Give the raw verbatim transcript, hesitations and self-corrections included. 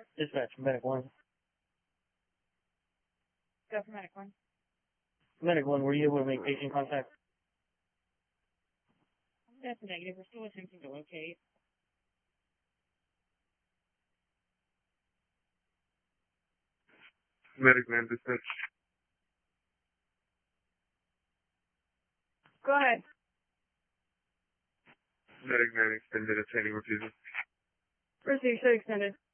Dispatch, Medic one. Go for Medic one. Medic one, were you able to make patient contact? That's negative. We're still attempting to locate. Medic man, dispatch. Go ahead. Medic man extended a training refusal. Receive, show extended.